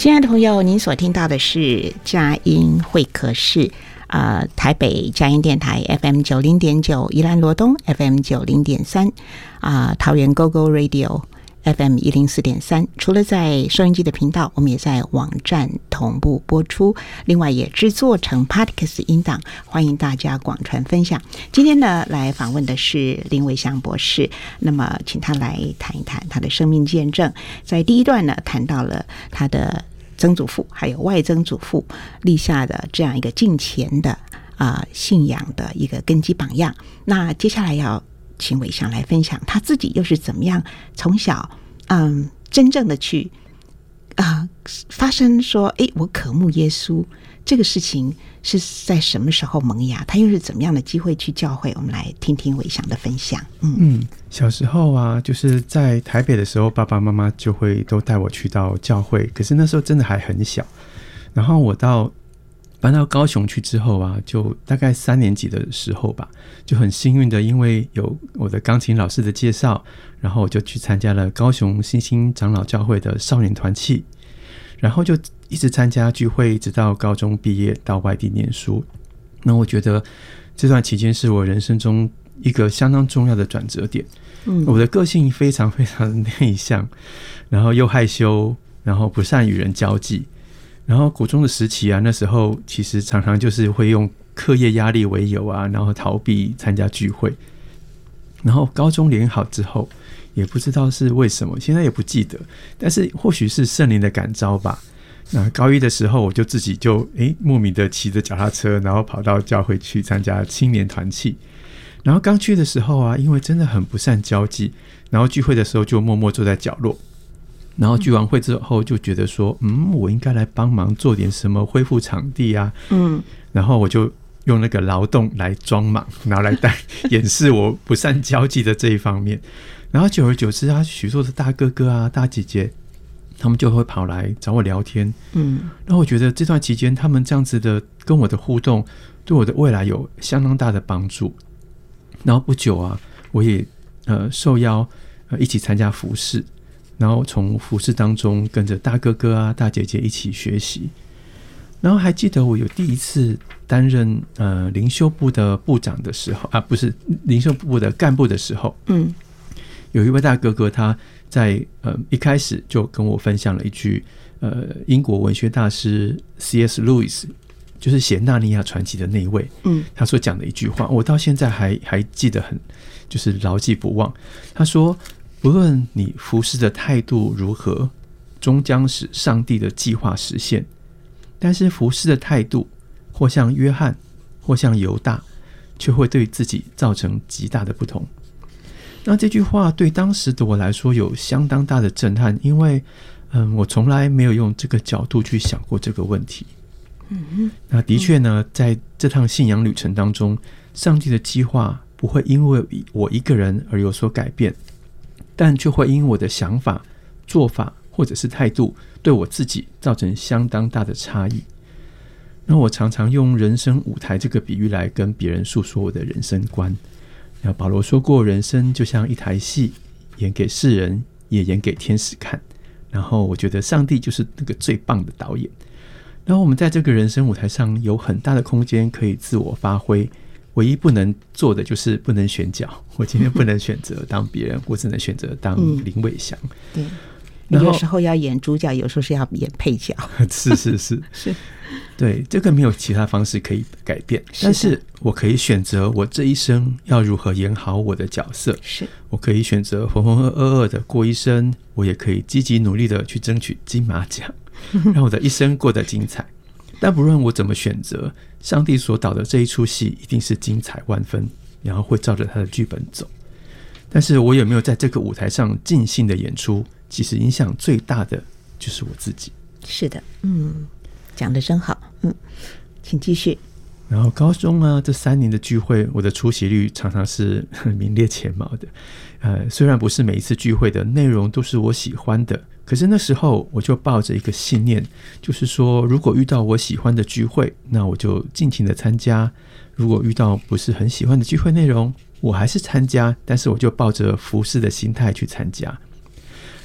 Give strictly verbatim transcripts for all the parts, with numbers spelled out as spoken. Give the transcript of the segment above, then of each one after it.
亲爱的朋友，您所听到的是佳音会客室，呃，台北佳音电台 F M 九零点九，宜兰罗东 F M 九零点三，啊，桃园 Go Go Radio F M 一零四点三。除了在收音机的频道，我们也在网站同步播出，另外也制作成 Podcast 音档，欢迎大家广传分享。今天呢，来访问的是林伟翔博士，那么请他来谈一谈他的生命见证。在第一段呢，谈到了他的曾祖父还有外曾祖父立下的这样一个敬虔的啊、呃、信仰的一个根基榜样。那接下来要请伟翔来分享他自己又是怎么样从小嗯真正的去啊、呃、发生说哎我渴慕耶稣这个事情是在什么时候萌芽，他又是怎么样的机会去教会，我们来听听伟翔的分享。嗯嗯，小时候啊，就是在台北的时候，爸爸妈妈就会都带我去到教会，可是那时候真的还很小。然后我到搬到高雄去之后啊，就大概三年级的时候吧，就很幸运的，因为有我的钢琴老师的介绍，然后我就去参加了高雄新兴长老教会的少年团契，然后就一直参加聚会，直到高中毕业到外地念书。那我觉得这段期间是我人生中一个相当重要的转折点。嗯，我的个性非常非常的内向，然后又害羞，然后不善与人交际。然后国中的时期啊，那时候其实常常就是会用课业压力为由啊，然后逃避参加聚会。然后高中联好之后，也不知道是为什么，现在也不记得，但是或许是圣灵的感召吧。那高一的时候，我就自己就诶莫名的骑着脚踏车，然后跑到教会去参加青年团契。然后刚去的时候啊，因为真的很不善交际，然后聚会的时候就默默坐在角落。然后聚完会之后就觉得说，嗯，我应该来帮忙做点什么，恢复场地啊。嗯，然后我就用那个劳动来装忙，然后来带掩饰我不善交际的这一方面。然后久而久之啊，许多的大哥哥啊、大姐姐，他们就会跑来找我聊天。嗯，然后我觉得这段期间他们这样子的跟我的互动，对我的未来有相当大的帮助。然后不久啊，我也呃受邀呃一起参加服事。然后从服事当中跟着大哥哥啊、大姐姐一起学习。然后还记得我有第一次担任呃灵修部的部长的时候啊，不是灵修部的干部的时候，嗯，有一位大哥哥他在呃一开始就跟我分享了一句呃英国文学大师 C S Lewis， 就是写《纳尼亚传奇》的那一位，嗯，他所讲的一句话，我到现在还还记得很就是牢记不忘。他说，不论你服事的态度如何，终将使上帝的计划实现。但是服事的态度，或像约翰，或像犹大，却会对自己造成极大的不同。那这句话对当时的我来说有相当大的震撼，因为嗯，我从来没有用这个角度去想过这个问题。嗯，那的确呢，在这趟信仰旅程当中，上帝的计划不会因为我一个人而有所改变，但却会因我的想法、做法或者是态度对我自己造成相当大的差异。那我常常用人生舞台这个比喻来跟别人诉说我的人生观。那保罗说过，人生就像一台戏，演给世人，也演给天使看。然后我觉得上帝就是那个最棒的导演。然后我们在这个人生舞台上有很大的空间可以自我发挥，唯一不能做的就是不能选角。我今天不能选择当别人，我只能选择当林伟翔。 对，有时候要演主角，有时候是要演配角。 是是是是，对，这个没有其他方式可以改变，但是我可以选择我这一生要如何演好我的角色。是，我可以选择浑浑噩噩的过一生，我也可以积极努力的去争取金马奖，让我的一生过得精彩。但不论我怎么选择，上帝所导的这一出戏一定是精彩万分，然后会照着他的剧本走。但是我有没有在这个舞台上尽兴的演出，其实影响最大的就是我自己。 是的，嗯，讲得真好，嗯，请继续。 然后高中啊，这三年的聚会，我的出席率常常是名列前茅的。呃，虽然不是每一次聚会的内容都是我喜欢的，可是那时候我就抱着一个信念，就是说，如果遇到我喜欢的聚会，那我就尽情的参加；如果遇到不是很喜欢的聚会内容，我还是参加，但是我就抱着服侍的心态去参加。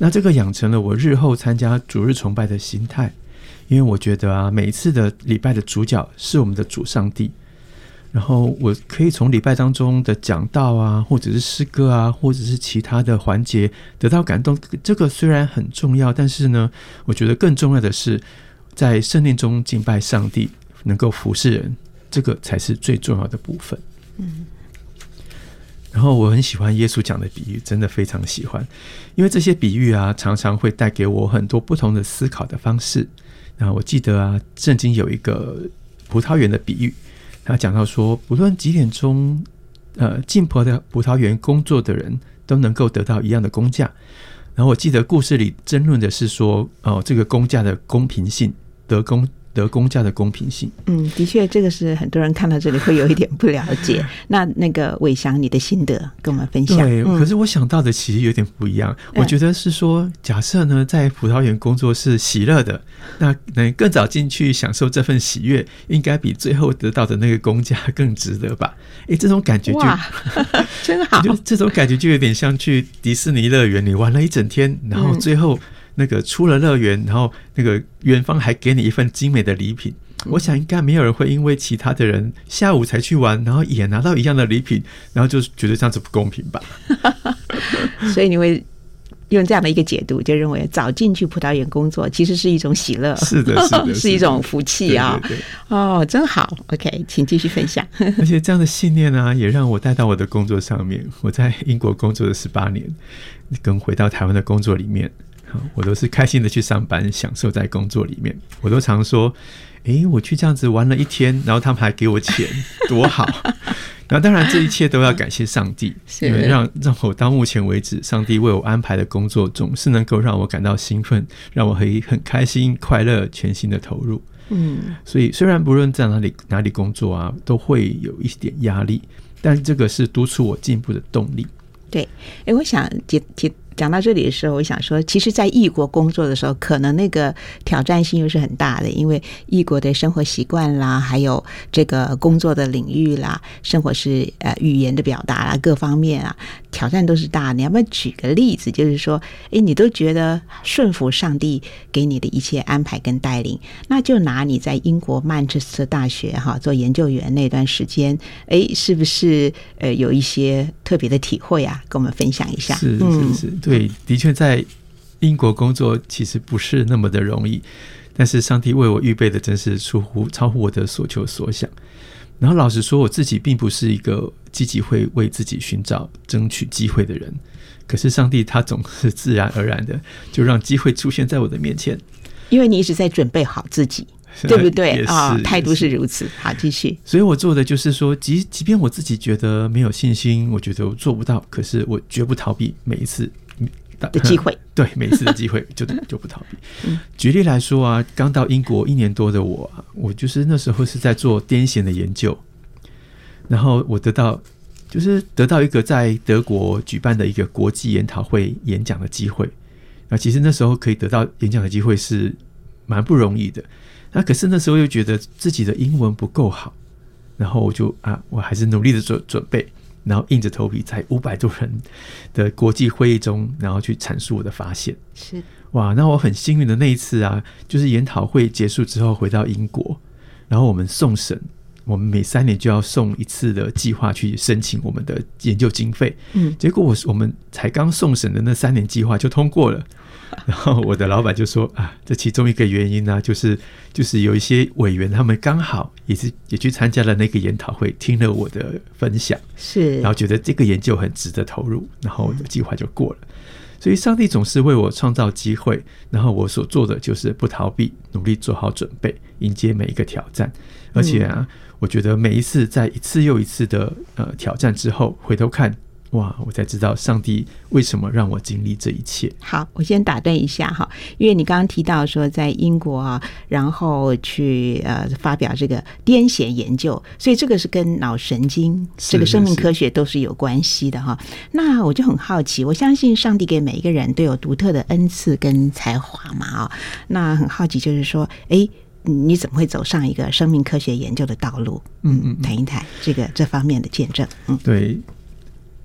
那这个养成了我日后参加主日崇拜的心态，因为我觉得啊，每一次的礼拜的主角是我们的主上帝，然后我可以从礼拜当中的讲道啊，或者是诗歌啊，或者是其他的环节得到感动。这个虽然很重要，但是呢，我觉得更重要的是在圣殿中敬拜上帝，能够服侍人，这个才是最重要的部分。嗯。然后我很喜欢耶稣讲的比喻，真的非常喜欢，因为这些比喻啊，常常会带给我很多不同的思考的方式。然后我记得啊，圣经有一个葡萄园的比喻，他讲到说，不论几点钟，呃，进葡萄葡萄园工作的人都能够得到一样的工价。然后我记得故事里争论的是说，哦，这个工价的公平性，得工。得工价的公平性。嗯， 的确，这个是很多人看到这里会有一点不了解。那那个伟翔，你的心得跟我们分享。 对、 嗯， 可是我想到的其实有点不一样。我觉得是说，假设呢，在葡萄园工作是喜乐的，那能更早进去享受这份喜悦，应该比最后得到的那个工价更值得吧？哎，这种感觉就哇，真好。 就这种感觉就有点像去迪士尼乐园，你玩了一整天，然后最后、嗯。那个出了乐园，然后那个园方还给你一份精美的礼品，我想应该没有人会因为其他的人下午才去玩，然后也拿到一样的礼品，然后就觉得这样子不公平吧。 所以你会用这样的一个解读，就认为早进去葡萄园工作其实是一种喜乐， 是的，是的， 是一种福气啊、哦！ 对对对， 哦，真好。OK， 请继续分享。 而且这样的信念啊，也让我带到我的工作上面。我在英国工作了十八年，跟回到台湾的工作里面。我都是开心的去上班，享受在工作里面。我都常说，诶，我去这样子玩了一天，然后他们还给我钱，多好。然后当然这一切都要感谢上帝，因为让让我到目前为止，上帝为我安排的工作总是能够让我感到兴奋，让我可以很开心、快乐、全心的投入。嗯，所以虽然不论在哪里哪里工作啊，都会有一点压力，但这个是督促我进步的动力。 对，诶，我想提提。讲到这里的时候，我想说，其实在异国工作的时候，可能那个挑战性又是很大的，因为异国的生活习惯啦，还有这个工作的领域啦，生活是呃语言的表达啦，各方面啊，挑战都是大的。你要不要举个例子，就是说，哎，你都觉得顺服上帝给你的一切安排跟带领，那就拿你在英国曼彻斯特大学哈做研究员那段时间，哎，是不是呃有一些特别的体会啊？跟我们分享一下。 是是是。嗯，对，的确在英国工作其实不是那么的容易，但是上帝为我预备的真是出乎超乎我的所求所想。然后老实说，我自己并不是一个积极会为自己寻找争取机会的人，可是上帝他总是自然而然的就让机会出现在我的面前， 因为你一直在准备好自己，对不对啊？态度是如此。好，继续。 所以我做的就是说，即即便我自己觉得没有信心，我觉得我做不到，可是我绝不逃避每一次的机会。 对，每一次的机会就就不逃避。嗯，举例来说啊，刚到英国一年多的我啊，我就是那时候是在做癫痫的研究，然后我得到就是得到一个在德国举办的一个国际研讨会演讲的机会。那其实那时候可以得到演讲的机会是蛮不容易的。那可是那时候又觉得自己的英文不够好，然后我就啊，我还是努力的做准备。然后硬着头皮在五百多人的国际会议中，然后去阐述我的发现。是哇，那我很幸运的那一次啊，就是研讨会结束之后回到英国，然后我们送审，我们每三年就要送一次的计划去申请我们的研究经费。嗯，结果我我们才刚送审的那三年计划就通过了。然后我的老板就说啊，这其中一个原因呢、啊，就是就是有一些委员他们刚好也是也去参加了那个研讨会，听了我的分享，是，然后觉得这个研究很值得投入，然后我的计划就过了。所以上帝总是为我创造机会，然后我所做的就是不逃避，努力做好准备，迎接每一个挑战。而且啊，嗯、我觉得每一次在一次又一次的呃挑战之后，回头看。哇，我才知道上帝为什么让我经历这一切。 好，我先打断一下哈，因为你刚刚提到说在英国啊，然后去呃发表这个癫痫研究，所以这个是跟脑神经这个生命科学都是有关系的哈。那我就很好奇，我相信上帝给每一个人都有独特的恩赐跟才华嘛啊、哦，那很好奇就是说，哎。你怎么会走上一个生命科学研究的道路？嗯嗯，谈一谈这个这方面的见证。嗯， 对。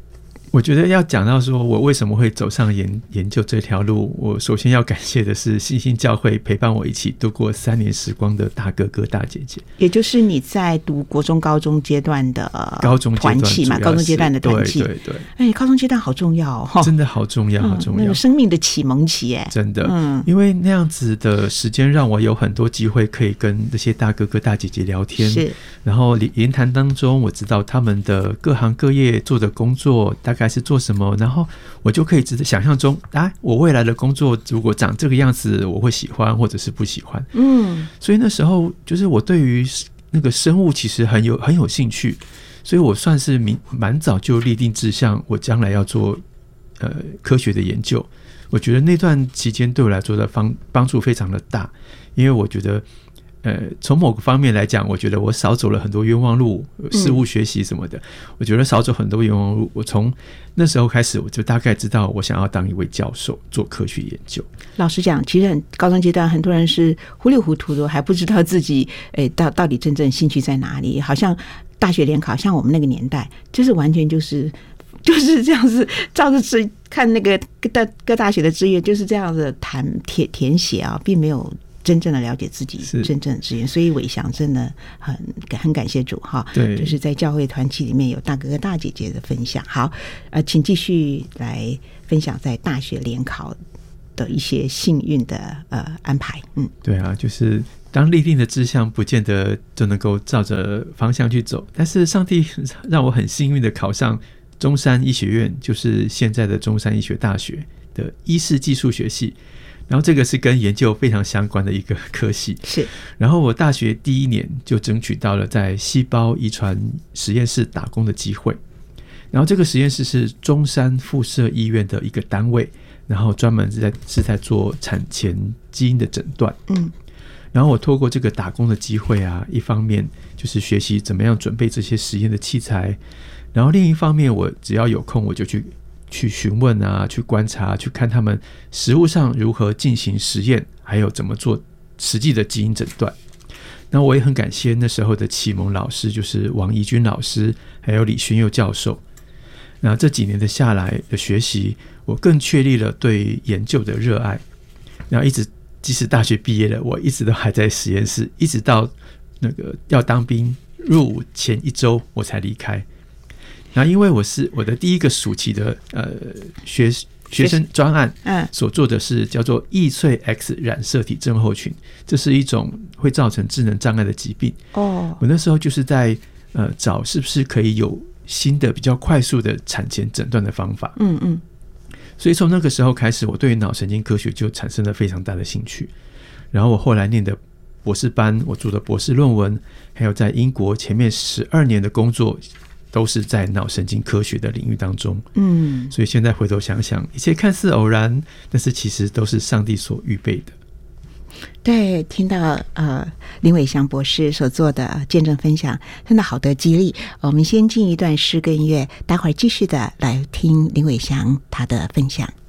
我觉得要讲到说我为什么会走上研研究这条路，我首先要感谢的是新兴教会陪伴我一起度过三年时光的大哥哥大姐姐， 也就是你在读国中高中阶段的高中团契嘛，高中阶段的团契， 对对对， 哎，高中阶段好重要哦， 真的好重要，好重要， 嗯，那个生命的启蒙期，哎， 真的，嗯，因为那样子的时间让我有很多机会可以跟这些大哥哥大姐姐聊天， 是， 然后言谈当中我知道他们的各行各业做的工作大概是做什么，然后我就可以直接想象中啊，我未来的工作如果长这个样子我会喜欢或者是不喜欢，嗯，所以那时候就是我对于那个生物其实很有很有兴趣，所以我算是蛮早就立定志向，我将来要做呃科学的研究。我觉得那段期间对我来说的帮帮助非常的大，因为我觉得呃，从某个方面来讲，我觉得我少走了很多冤枉路，事务学习什么的，嗯，我觉得少走很多冤枉路。我从那时候开始，我就大概知道我想要当一位教授，做科学研究。 老实讲，其实高中阶段很多人是糊里糊涂的，还不知道自己诶到到底真正兴趣在哪里。好像大学联考，像我们那个年代，就是完全就是就是这样子，照着是看那个各各大学的志愿，就是这样子谈填填写啊，并没有真正的了解自己真正的志愿，所以伟翔真的很很感谢主哈， 对， 就是在教会团契里面有大哥哥大姐姐的分享。好，呃，请继续来分享在大学联考的一些幸运的呃安排。嗯， 对啊，就是当立定的志向不见得就能够照着方向去走，但是上帝让我很幸运的考上中山医学院，就是现在的中山医学大学的医事技术学系，然后这个是跟研究非常相关的一个科系。 是， 然后我大学第一年就争取到了在细胞遗传实验室打工的机会，然后这个实验室是中山附设医院的一个单位，然后专门是在是在做产前基因的诊断。嗯，然后我透过这个打工的机会啊，一方面就是学习怎么样准备这些实验的器材，然后另一方面我只要有空我就去去询问啊，去观察，去看他们实务上如何进行实验，还有怎么做实际的基因诊断。那我也很感谢那时候的启蒙老师，就是王怡君老师还有李宣佑教授。那这几年的下来的学习，我更确立了对研究的热爱，然后一直即使大学毕业了，我一直都还在实验室，一直到那个要当兵入伍前一周我才离开。然后因为我是我的第一个暑期的呃学学生专案，所做的是叫做易萃 X 染色体症候群，这是一种会造成智能障碍的疾病。哦，我那时候就是在呃找是不是可以有新的比较快速的产前诊断的方法。嗯嗯，所以从那个时候开始，我对于脑神经科学就产生了非常大的兴趣。然后我后来念的博士班，我做的博士论文，还有在英国前面十二年的工作，都是在脑神经科学的领域当中。嗯，所以现在回头想想，一切看似偶然，但是其实都是上帝所预备的。 对，听到呃林伟翔博士所做的见证分享，真的好得激励。我们先进一段诗歌音乐，待会儿继续的来听林伟翔他的分享。